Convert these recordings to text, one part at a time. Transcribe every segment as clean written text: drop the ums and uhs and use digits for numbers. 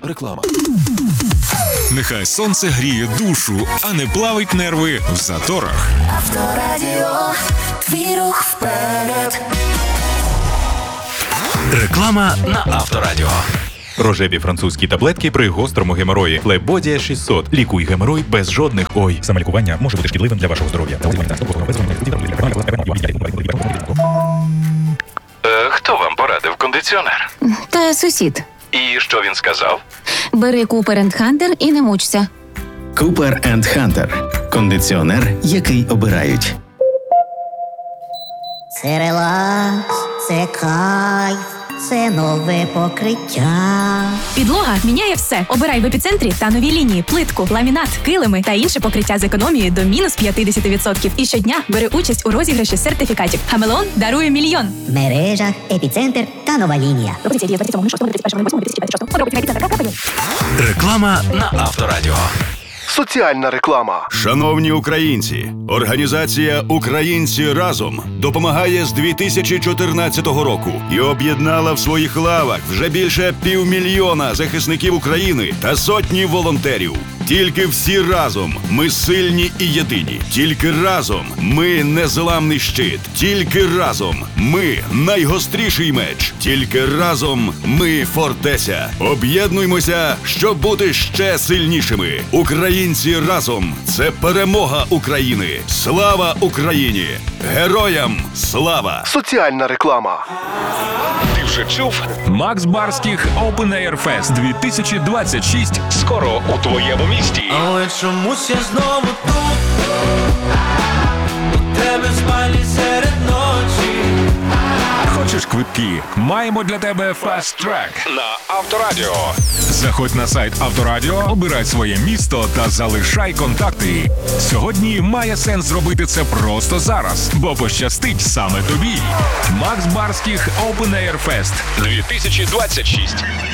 реклама. Нехай сонце гріє душу, а не плавить нерви в заторах. Авторадіо, твій рух вперед. Реклама на Авторадіо. Рожеві французькі таблетки при гострому геморої. Флебодія 600. Лікуй геморой без жодних «ой». Самолікування може бути шкідливим для вашого здоров'я. Хто вам порадив кондиціонер? Та сусід. І що він сказав? Бери Cooper & Hunter і не мучся. Cooper & Hunter. Кондиціонер, який обирають. Це релакс, це кайф, це нове покриття. Підлога міняє все. Обирай в епіцентрі та нові лінії, плитку, ламінат, килими та інше покриття з економією до мінус 50%. І щодня бери участь у розіграші сертифікатів. Хамелеон дарує мільйон. Мережа, епіцентр та нова лінія. Реклама на Авторадіо. Соціальна реклама. Шановні українці, організація «Українці разом» допомагає з 2014 року і об'єднала в своїх лавах вже більше 500 000 захисників України та сотні волонтерів. Тільки всі разом ми сильні і єдині. Тільки разом ми незламний щит. Тільки разом ми найгостріший меч. Тільки разом ми фортеця. Об'єднуймося, щоб бути ще сильнішими. Українці разом – це перемога України. Слава Україні! Героям слава! Соціальна реклама. Ти вже чув? Макс Барських Open Air Fest 2026 скоро у твоєму місті. Але чомусь я знову тут, у тебе в спальні серед ночі. Хочеш квитки? Маємо для тебе Fast Track на Авторадіо. Заходь на сайт Авторадіо, обирай своє місто та залишай контакти. Сьогодні має сенс зробити це просто зараз, бо пощастить саме тобі. Макс Барських Open Air Fest 2026.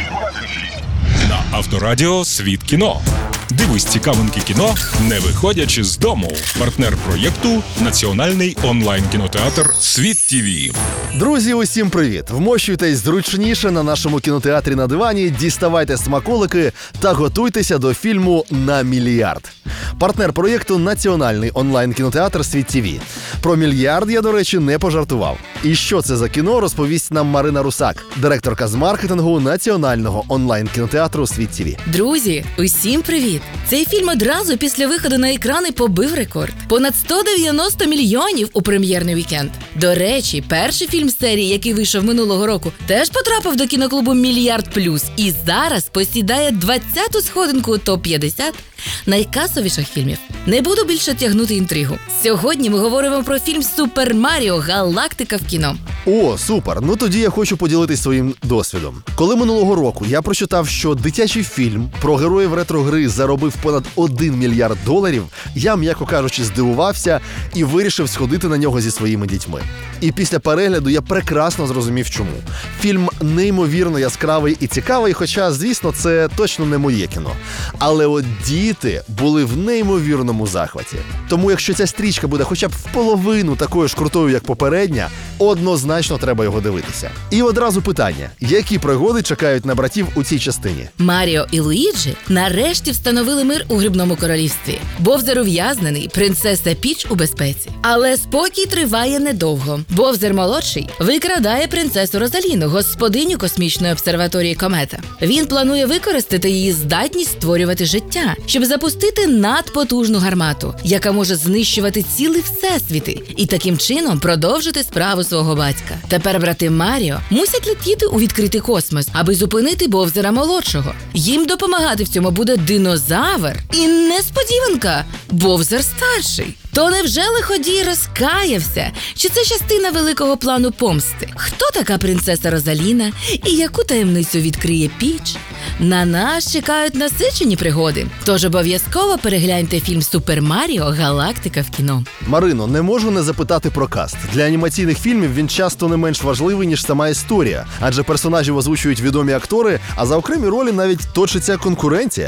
На Авторадіо «Світ кіно». Дивись цікавинки кіно, не виходячи з дому. Партнер проєкту – Національний онлайн-кінотеатр «Світ ТІВІ». Друзі, усім привіт! Вмощуйтесь зручніше на нашому кінотеатрі на дивані, діставайте смаколики та готуйтеся до фільму «На мільярд». Партнер проєкту – Національний онлайн-кінотеатр «Світ ТІВІ». Про мільярд я, до речі, не пожартував. І що це за кіно, розповість нам Марина Русак, директорка з маркетингу Національного онлайн-кінотеатру «Світ ТІВІ». Друзі, усім привіт! Цей фільм одразу після виходу на екрани побив рекорд. Понад 190 мільйонів у прем'єрний вікенд. До речі, перший фільм з серії, який вийшов минулого року, теж потрапив до кіноклубу «Мільярд плюс» і зараз посідає 20-ту сходинку у топ-50 найкасовіших фільмів. Не буду більше тягнути інтригу. Сьогодні ми говоримо про фільм «Супер Маріо. Галактика в кіно». О, супер! Ну тоді я хочу поділитись своїм досвідом. Коли минулого року я прочитав, що дитячий фільм про героїв ретро-гри заробив понад $1 мільярд, я, м'яко кажучи, здивувався і вирішив сходити на нього зі своїми дітьми. І після перегляду я прекрасно зрозумів, чому. Фільм неймовірно яскравий і цікавий, хоча, звісно, це точно не моє кіно. Але от діти були в неймовірному захваті. Тому якщо ця стрічка буде хоча б в половину такою ж крутою, як попередня, однозначно треба його дивитися. І одразу питання, які пригоди чекають на братів у цій частині? Маріо і Луїджі нарешті встановили мир у Грибному королівстві. Бовзер ув'язнений, принцеса Піч у безпеці. Але спокій триває недовго. Бовзер-молодший викрадає принцесу Розаліну, господиню космічної обсерваторії Комета. Він планує використати її здатність створювати життя, щоб запустити надпотужну гармату, яка може знищувати цілі всесвіти, і таким чином продовжити справу свого батька. Тепер брати Маріо мусять летіти у відкритий космос, аби зупинити Бовзера-молодшого. Їм допомагати в цьому буде динозавр. І несподіванка – Бовзер-старший. То невже лиходій розкаявся? Чи це частина великого плану помсти? Хто така принцеса Розаліна і яку таємницю відкриє Піч? На нас чекають насичені пригоди. Тож обов'язково перегляньте фільм «Супер Маріо. Галактика в кіно». Марино, не можу не запитати про каст. Для анімаційних фільмів він часто не менш важливий, ніж сама історія. Адже персонажів озвучують відомі актори, а за окремі ролі навіть точиться конкуренція.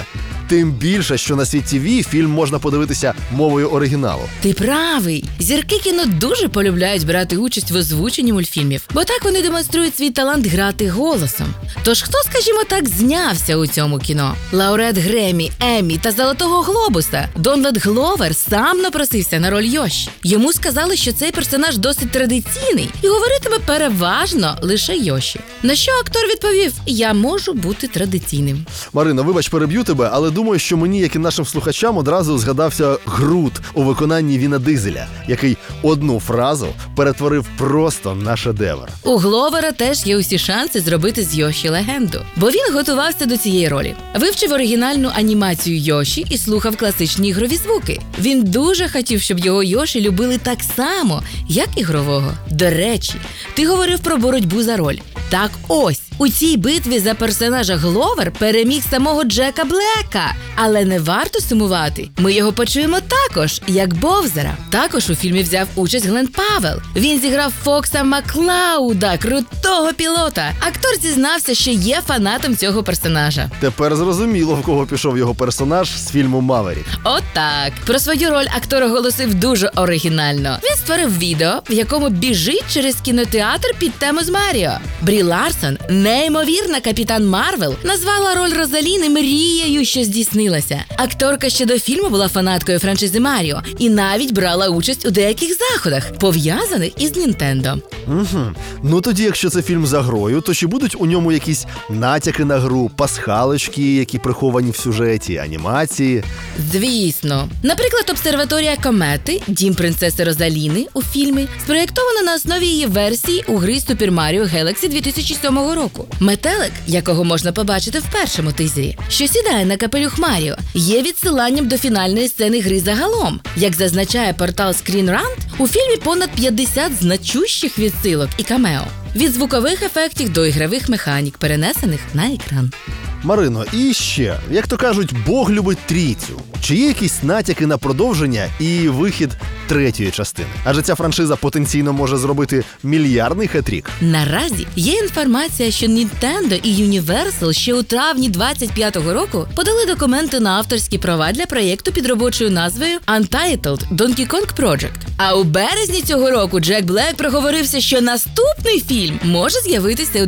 Тим більше, що на Світ ТВ фільм можна подивитися мовою оригіналу. Ти правий. Зірки кіно дуже полюбляють брати участь в озвученні мультфільмів, бо так вони демонструють свій талант грати голосом. Тож хто, скажімо так, знявся у цьому кіно? Лауреат Греммі, Еммі та Золотого Глобуса Дональд Гловер сам напросився на роль Йоші. Йому сказали, що цей персонаж досить традиційний і говоритиме переважно лише Йоші. На що актор відповів: «Я можу бути традиційним». Марина, вибач, переб'ю тебе, але думаю, що мені, як і нашим слухачам, одразу згадався Грут у виконанні Віна Дизеля, який одну фразу перетворив просто на шедевр. У Гловера теж є усі шанси зробити з Йоші легенду, бо він готувався до цієї ролі. Вивчив оригінальну анімацію Йоші і слухав класичні ігрові звуки. Він дуже хотів, щоб його Йоші любили так само, як ігрового. До речі, ти говорив про боротьбу за роль. Так ось, у цій битві за персонажа Гловер переміг самого Джека Блека. Але не варто сумувати. Ми його почуємо також, як Бовзера. Також у фільмі взяв участь Глен Павел. Він зіграв Фокса Маклауда, крутого пілота. Актор зізнався, що є фанатом цього персонажа. Тепер зрозуміло, в кого пішов його персонаж з фільму «Маверік». Отак. Про свою роль актор оголосив дуже оригінально. Він створив відео, в якому біжить через кінотеатр під тему з Маріо. Брі Ларсон, неймовірна Капітан Марвел, назвала роль Розаліни мрією, що здійснилася. Акторка ще до фільму була фанаткою франшизи Маріо і навіть брала участь у деяких заходах, пов'язаних із Нінтендо. Угу. Ну тоді, якщо це фільм за грою, то чи будуть у ньому якісь натяки на гру, пасхалочки, які приховані в сюжеті, анімації? Звісно. Наприклад, обсерваторія комети, дім принцеси Розаліни у фільмі, спроєктована на основі її версії у грі Super Mario Galaxy 2007 року. Метелик, якого можна побачити в першому тизері, що сідає на капелюх Маріо, є відсиланням до фінальної сцени гри загалом. Як зазначає портал Screen Rant, у фільмі понад 50 значущих відсилок і камео. Від звукових ефектів до ігрових механік, перенесених на екран. Марино, і ще, як то кажуть, Бог любить трійцю. Чи є якісь натяки на продовження і вихід третьої частини? Адже ця франшиза потенційно може зробити мільярдний хет-трік. Наразі є інформація, що Nintendo і Universal ще у травні 25-го року подали документи на авторські права для проєкту під робочою назвою Untitled Donkey Kong Project. А у березні цього року Джек Блек проговорився, що наступний фільм може з'явитися у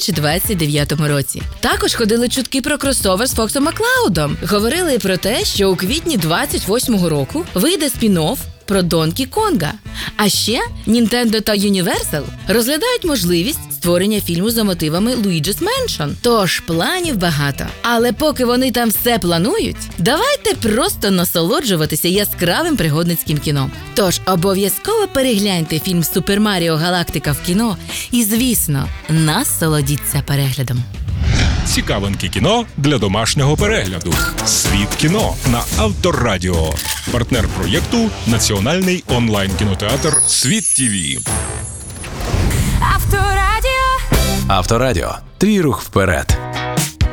2029 році. Також ходили чутки про кросовер з Фоксом Маклаудом. Говорили і про те, що у квітні 28-го року вийде спін-офф про Донкі Конга. А ще Nintendo та Universal розглядають можливість створення фільму за мотивами Luigi's Mansion. Тож планів багато. Але поки вони там все планують, давайте просто насолоджуватися яскравим пригодницьким кіно. Тож обов'язково перегляньте фільм Super Mario Галактика в кіно і, звісно, насолодіться переглядом. Цікавинки кіно для домашнього перегляду. Світ кіно на Авторадіо. Партнер проєкту – національний онлайн-кінотеатр «Світ ТВ». Авторадіо. Авторадіо. Твій рух вперед.